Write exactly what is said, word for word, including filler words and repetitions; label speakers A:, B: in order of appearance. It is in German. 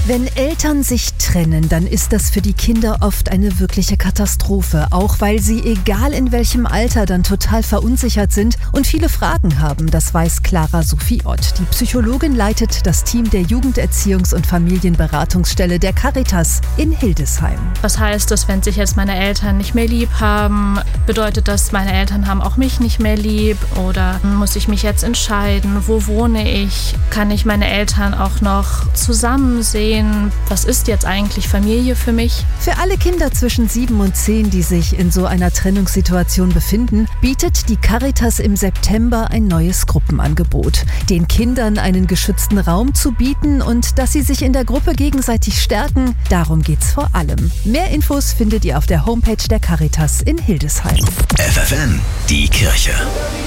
A: Wenn Eltern sich trennen, dann ist das für die Kinder oft eine wirkliche Katastrophe, auch weil sie, egal in welchem Alter, dann total verunsichert sind und viele Fragen haben, das weiß Clara Sophie Ott. Die Psychologin leitet das Team der Jugenderziehungs- und Familienberatungsstelle der Caritas in Hildesheim.
B: Was heißt das, wenn sich jetzt meine Eltern nicht mehr lieb haben? Bedeutet das, meine Eltern haben auch mich nicht mehr lieb? Oder muss ich mich jetzt entscheiden? Wo wohne ich? Kann ich meine Eltern auch noch zusammen sehen? Was ist jetzt eigentlich Familie für mich?
A: Für alle Kinder zwischen sieben und zehn, die sich in so einer Trennungssituation befinden, bietet die Caritas im September ein neues Gruppenangebot. Den Kindern einen geschützten Raum zu bieten und dass sie sich in der Gruppe gegenseitig stärken, darum geht's vor allem. Mehr Infos findet ihr auf der Homepage der Caritas in Hildesheim.
C: F F N, die Kirche.